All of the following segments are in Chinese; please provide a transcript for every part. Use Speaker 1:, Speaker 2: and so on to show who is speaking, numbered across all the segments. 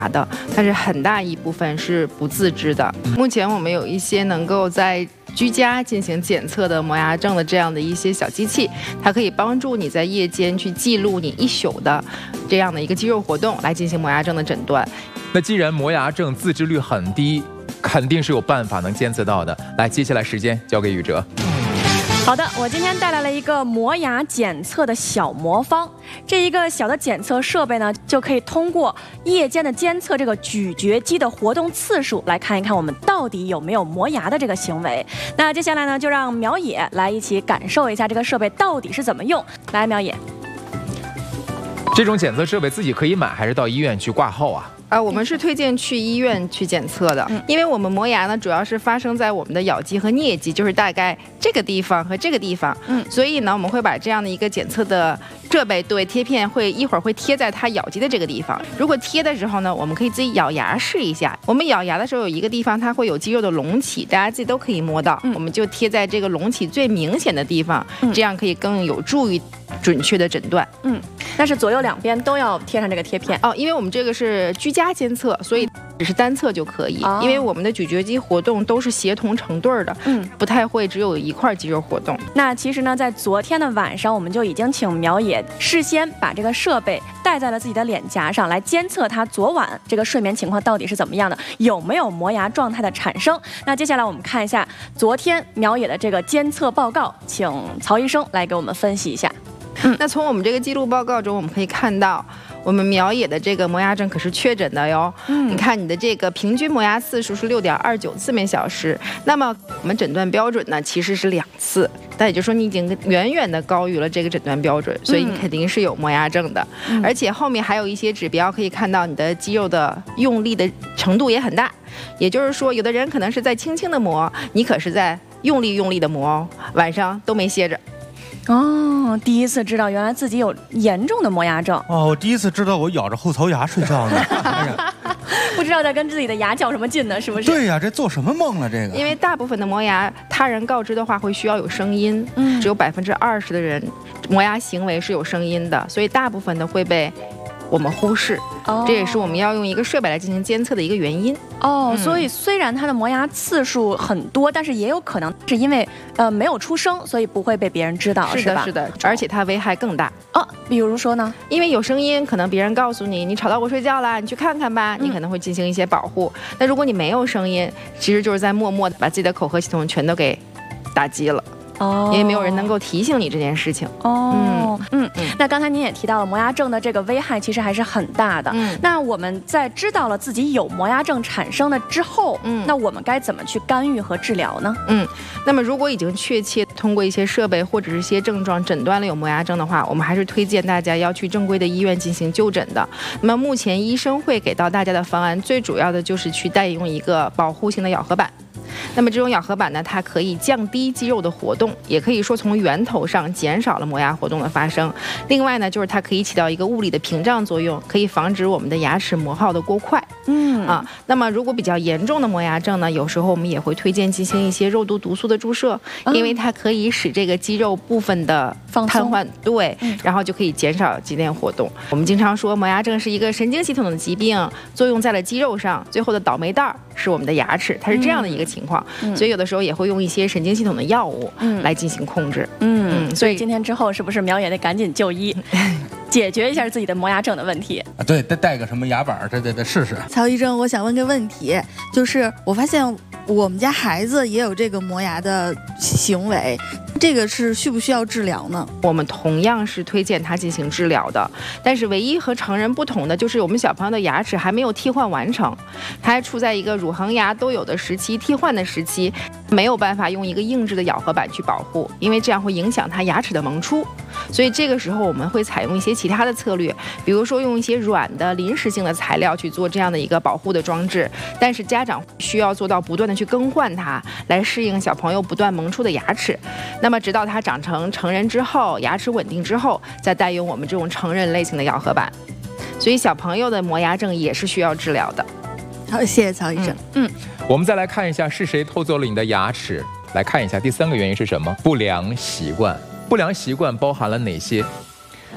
Speaker 1: 的，但是很大一部分是不自知的。目前我们有一些能够在居家进行检测的磨牙症的这样的一些小机器，它可以帮助你在夜间去记录你一宿的这样的一个肌肉活动，来进行磨牙症的诊断。
Speaker 2: 那既然磨牙症自知率很低，肯定是有办法能监测到的。来，接下来时间交给宇哲。
Speaker 3: 好的，我今天带来了一个磨牙检测的小魔方。这一个小的检测设备呢，就可以通过夜间的监测这个咀嚼肌的活动次数，来看一看我们到底有没有磨牙的这个行为。那接下来呢，就让苗野来一起感受一下这个设备到底是怎么用。来，苗野，
Speaker 2: 这种检测设备自己可以买，还是到医院去挂号啊？
Speaker 1: 我们是推荐去医院去检测的，因为我们磨牙呢，主要是发生在我们的咬肌和颞肌，就是大概这个地方和这个地方。所以呢，我们会把这样的一个检测的设备，对，贴片一会儿会贴在它咬肌的这个地方。如果贴的时候呢，我们可以自己咬牙试一下。我们咬牙的时候有一个地方它会有肌肉的隆起，大家自己都可以摸到，我们就贴在这个隆起最明显的地方，这样可以更有助于准确的诊断。
Speaker 3: 但是左右两边都要贴上这个贴片
Speaker 1: 因为我们这个是居家监测，所以只是单侧就可以。因为我们的咀嚼肌活动都是协同成对的，不太会只有一块肌肉活动。
Speaker 3: 那其实呢，在昨天的晚上，我们就已经请苗野事先把这个设备戴在了自己的脸颊上，来监测他昨晚这个睡眠情况到底是怎么样的，有没有磨牙状态的产生。那接下来我们看一下昨天苗野的这个监测报告，请曹医生来给我们分析一下。
Speaker 1: 那从我们这个记录报告中，我们可以看到，我们苗野的这个磨牙症可是确诊的哟。你看你的这个平均磨牙次数是6.29次每小时，那么我们诊断标准呢其实是2次，但也就是说你已经远远的高于了这个诊断标准，所以你肯定是有磨牙症的。而且后面还有一些指标可以看到，你的肌肉的用力的程度也很大，也就是说有的人可能是在轻轻的磨，你可是在用力的磨哦，晚上都没歇着。
Speaker 3: 第一次知道原来自己有严重的磨牙症。
Speaker 4: 我第一次知道我咬着后槽牙睡觉呢。
Speaker 3: 不知道在跟自己的牙较什么劲呢，是不是？
Speaker 4: 对呀，这做什么梦了这个？
Speaker 1: 因为大部分的磨牙，他人告知的话会需要有声音，只有20%的人磨牙行为是有声音的，所以大部分的会被我们忽视。这也是我们要用一个设备来进行监测的一个原因。
Speaker 3: 所以虽然它的磨牙次数很多，但是也有可能是因为没有出声，所以不会被别人知道，是吧？
Speaker 1: 是的，而且它危害更大。
Speaker 3: 比如说呢？
Speaker 1: 因为有声音，可能别人告诉你，你吵到我睡觉了，你去看看吧，你可能会进行一些保护。那如果你没有声音，其实就是在默默的把自己的口和系统全都给打击了。因为没有人能够提醒你这件事情。
Speaker 3: 那刚才您也提到了磨牙症的这个危害其实还是很大的。那我们在知道了自己有磨牙症产生的之后，那我们该怎么去干预和治疗呢？
Speaker 1: 那么如果已经确切通过一些设备或者是一些症状诊断了有磨牙症的话，我们还是推荐大家要去正规的医院进行就诊的。那么目前医生会给到大家的方案，最主要的就是去代用一个保护性的咬合板。那么这种咬合板呢，它可以降低肌肉的活动，也可以说从源头上减少了磨牙活动的发生。另外呢，就是它可以起到一个物理的屏障作用，可以防止我们的牙齿磨耗的过快。那么如果比较严重的磨牙症呢，有时候我们也会推荐进行一些肉毒毒素的注射，因为它可以使这个肌肉部分的瘫痪，对，然后就可以减少肌腱活动。我们经常说磨牙症是一个神经系统的疾病，作用在了肌肉上，最后的倒霉蛋是我们的牙齿，它是这样的一个情况。所以有的时候也会用一些神经系统的药物来进行控制。
Speaker 3: 所以今天之后是不是苗也得赶紧就医，解决一下自己的磨牙症的问题？
Speaker 4: 对，再带个什么牙板，再试试。
Speaker 5: 曹医生，我想问个问题，就是我发现我们家孩子也有这个磨牙的行为，这个是需不需要治疗呢？
Speaker 1: 我们同样是推荐他进行治疗的，但是唯一和成人不同的就是我们小朋友的牙齿还没有替换完成，他还处在一个乳恒牙都有的时期，替换的时期，没有办法用一个硬质的咬合板去保护，因为这样会影响他牙齿的萌出。所以这个时候我们会采用一些其他的策略，比如说用一些软的临时性的材料去做这样的一个保护的装置，但是家长需要做到不断的去更换它，来适应小朋友不断萌出的牙齿。那么直到他长成成人之后，牙齿稳定之后，再代用我们这种成人类型的咬合板。所以小朋友的磨牙症也是需要治疗的。
Speaker 5: 好，谢谢曹医生。
Speaker 2: 我们再来看一下是谁偷走了你的牙齿。来看一下第3个原因是什么？不良习惯。不良习惯包含了哪些？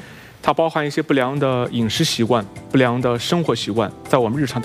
Speaker 6: 它包含一些不良的饮食习惯、不良的生活习惯，在我们日常